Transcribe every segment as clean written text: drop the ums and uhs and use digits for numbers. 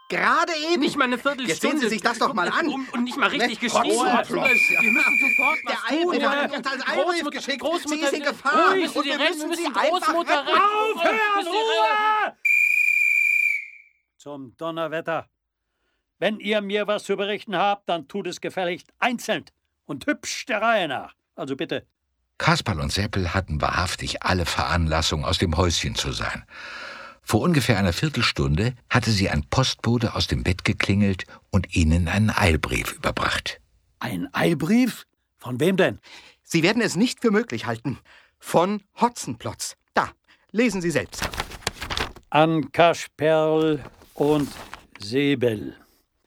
Gerade eben. Nicht mal eine Viertelstunde. Jetzt sehen Sie sich das doch mal an. Und nicht mal richtig geschrieben. Hotzenplotz. Wir müssen sofort was Der tun. Eilbrief hat uns als Eilbrief geschickt. Sie ist in Gefahr. Ruhig, Und wir müssen sie einfach retten. Aufhören! Ruhe! Zum Donnerwetter. Wenn ihr mir was zu berichten habt, dann tut es gefälligst einzeln und hübsch der Reihe nach. Also bitte. Kasperl und Seppel hatten wahrhaftig alle Veranlassung, aus dem Häuschen zu sein. Vor ungefähr einer Viertelstunde hatte sie ein Postbote aus dem Bett geklingelt und ihnen einen Eilbrief überbracht. Ein Eilbrief? Von wem denn? Sie werden es nicht für möglich halten. Von Hotzenplotz. Da, lesen Sie selbst. An Kasperl und Säbel.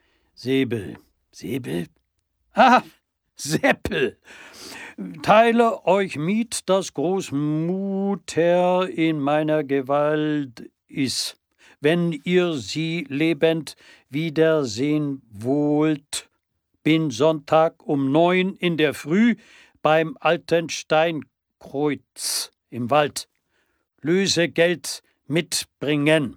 Säbel? Ah, Seppel. Teile euch mit, dass Großmutter in meiner Gewalt ist. Wenn ihr sie lebend wiedersehen wollt, bin Sonntag um 9 in der Früh beim alten Steinkreuz im Wald. Lösegeld mitbringen.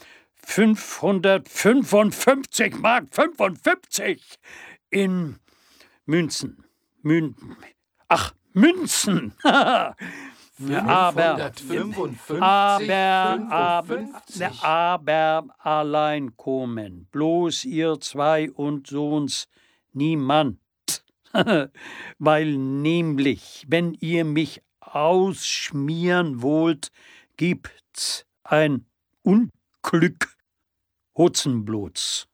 555 Mark 55 in Münzen. Münzen. aber allein kommen. Bloß ihr zwei und Sohns niemand. Weil nämlich, wenn ihr mich ausschmieren wollt, gibt's ein Unglück. Hotzenblots.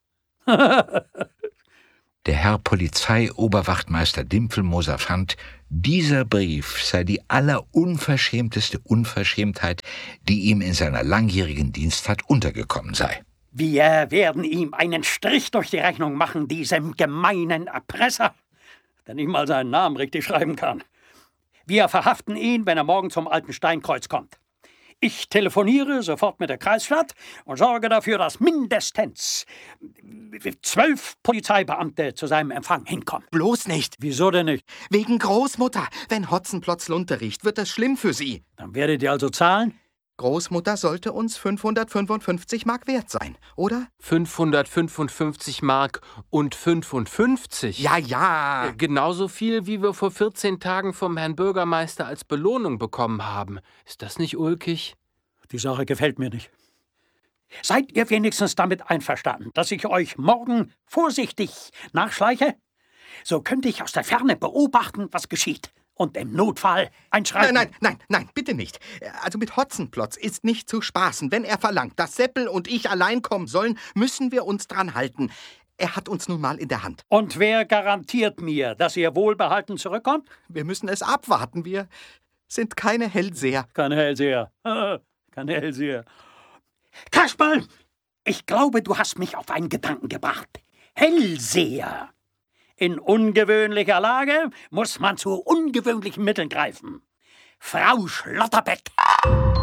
Der Herr Polizeioberwachtmeister Dimpfelmoser fand, dieser Brief sei die allerunverschämteste Unverschämtheit, die ihm in seiner langjährigen Diensttat untergekommen sei. Wir werden ihm einen Strich durch die Rechnung machen, diesem gemeinen Erpresser, der nicht mal seinen Namen richtig schreiben kann. Wir verhaften ihn, wenn er morgen zum alten Steinkreuz kommt. Ich telefoniere sofort mit der Kreisstadt und sorge dafür, dass mindestens 12 Polizeibeamte zu seinem Empfang hinkommen. Bloß nicht. Wieso denn nicht? Wegen Großmutter. Wenn Hotzenplotz Lunte riecht, wird das schlimm für Sie. Dann werdet ihr also zahlen? Großmutter sollte uns 555 Mark wert sein, oder? 555 Mark und 55? Ja. Genauso viel, wie wir vor 14 Tagen vom Herrn Bürgermeister als Belohnung bekommen haben. Ist das nicht ulkig? Die Sache gefällt mir nicht. Seid ihr wenigstens damit einverstanden, dass ich euch morgen vorsichtig nachschleiche? So könnte ich aus der Ferne beobachten, was geschieht. Und im Notfall einschreiten. Nein, bitte nicht. Also mit Hotzenplotz ist nicht zu spaßen. Wenn er verlangt, dass Seppel und ich allein kommen sollen, müssen wir uns dran halten. Er hat uns nun mal in der Hand. Und wer garantiert mir, dass ihr wohlbehalten zurückkommt? Wir müssen es abwarten. Wir sind keine Hellseher. Keine Hellseher. Kasperl, ich glaube, du hast mich auf einen Gedanken gebracht. Hellseher. In ungewöhnlicher Lage muss man zu ungewöhnlichen Mitteln greifen. Frau Schlotterbeck.